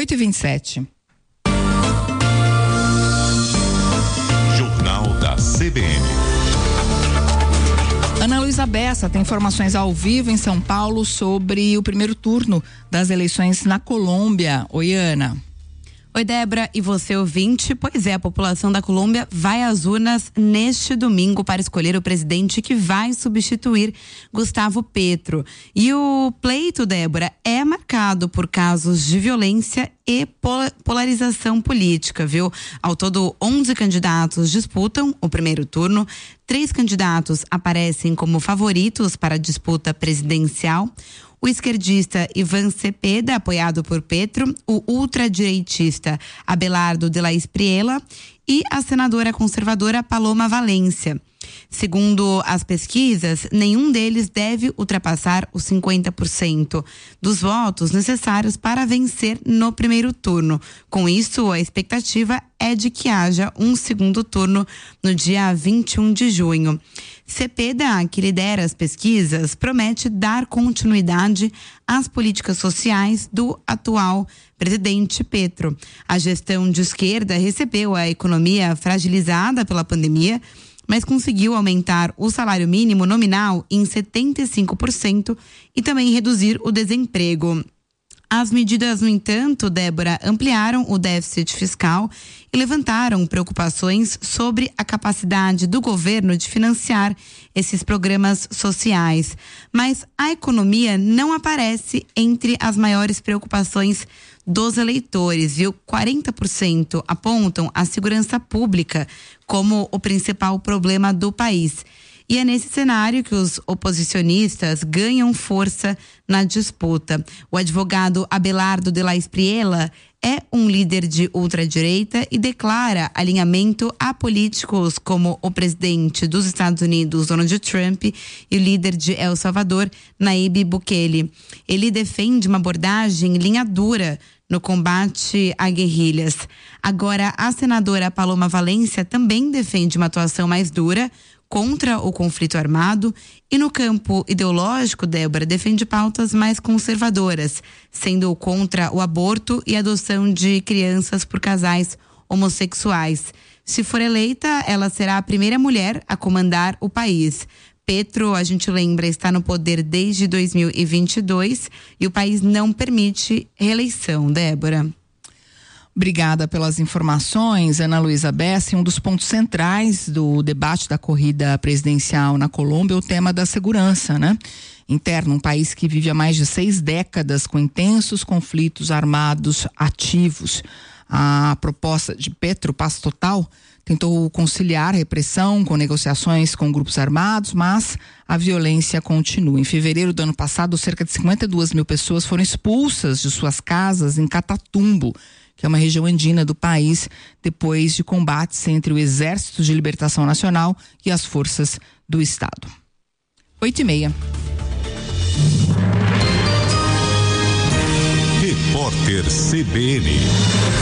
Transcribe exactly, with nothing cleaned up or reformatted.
oito e vinte e sete. Jornal da C B N. Ana Luísa Bessa tem informações ao vivo em São Paulo sobre o primeiro turno das eleições na Colômbia. Oi, Ana. Oi, Débora, e você ouvinte? Pois é, a população da Colômbia vai às urnas neste domingo para escolher o presidente que vai substituir Gustavo Petro. E o pleito, Débora, é marcado por casos de violência e polarização política, viu? Ao todo, onze candidatos disputam o primeiro turno. Três candidatos aparecem como favoritos para a disputa presidencial. O esquerdista Ivan Cepeda, apoiado por Petro, o ultradireitista Abelardo de la Espriella e a senadora conservadora Paloma Valência. Segundo as pesquisas, nenhum deles deve ultrapassar os cinquenta por cento dos votos necessários para vencer no primeiro turno. Com isso, a expectativa é de que haja um segundo turno no dia vinte e um de junho. Cepeda, que lidera as pesquisas, promete dar continuidade às políticas sociais do atual presidente Petro. A gestão de esquerda recebeu a economia fragilizada pela pandemia, mas conseguiu aumentar o salário mínimo nominal em setenta e cinco por cento e também reduzir o desemprego. As medidas, no entanto, Débora, ampliaram o déficit fiscal e levantaram preocupações sobre a capacidade do governo de financiar esses programas sociais. Mas a economia não aparece entre as maiores preocupações dos eleitores, viu? quarenta por cento apontam a segurança pública como o principal problema do país. E é nesse cenário que os oposicionistas ganham força na disputa. O advogado Abelardo de la Espriella é um líder de ultradireita e declara alinhamento a políticos como o presidente dos Estados Unidos, Donald Trump, e o líder de El Salvador, Nayib Bukele. Ele defende uma abordagem linha dura no combate a guerrilhas. Agora, a senadora Paloma Valência também defende uma atuação mais dura contra o conflito armado e no campo ideológico, Débora, defende pautas mais conservadoras, sendo contra o aborto e a adoção de crianças por casais homossexuais. Se for eleita, ela será a primeira mulher a comandar o país. Petro, a gente lembra, está no poder desde dois mil e vinte e dois e o país não permite reeleição, Débora. Obrigada pelas informações, Ana Luísa Bessa. Um dos pontos centrais do debate da corrida presidencial na Colômbia é o tema da segurança, né? Interno, um país que vive há mais de seis décadas com intensos conflitos armados ativos. A proposta de Petro, Paz Total, tentou conciliar repressão com negociações com grupos armados, mas a violência continua. Em fevereiro do ano passado, cerca de cinquenta e duas mil pessoas foram expulsas de suas casas em Catatumbo, que é uma região andina do país, depois de combates entre o Exército de Libertação Nacional e as forças do Estado. Oito e meia. Repórter C B N.